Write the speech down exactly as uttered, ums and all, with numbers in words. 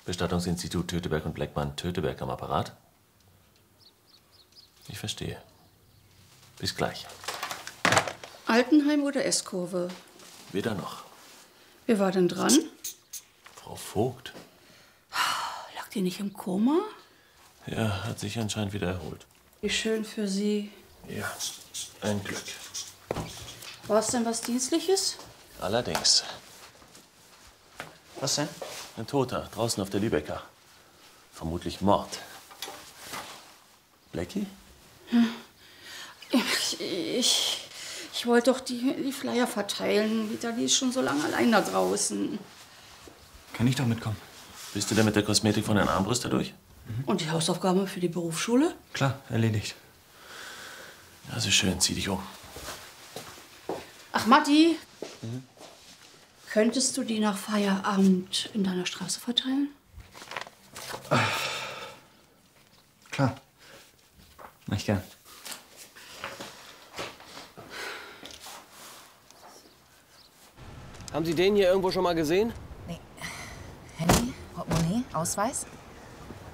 Bestattungsinstitut Töteberg und Bleckmann, Töteberg am Apparat? Ich verstehe. Bis gleich. Altenheim oder S-Kurve? Weder noch. Wer war denn dran? Frau Vogt. Lag die nicht im Koma? Ja, hat sich anscheinend wieder erholt. Wie schön für Sie. Ja, ein Glück. War es denn was Dienstliches? Allerdings. Was denn? Ein Toter, draußen auf der Lübecker. Vermutlich Mord. Blackie? Ich, ich, ich wollte doch die, die Flyer verteilen. Vitali ist schon so lange allein da draußen. Kann ich doch mitkommen? Bist du denn mit der Kosmetik von Herrn Armbruster durch? Mhm. Und die Hausaufgaben für die Berufsschule? Klar, erledigt. Also schön, zieh dich um. Ach, Matti, mhm. Könntest du die nach Feierabend in deiner Straße verteilen? Klar. Mach ich gern. Haben Sie den hier irgendwo schon mal gesehen? Nee. Handy, Portemonnaie, Ausweis?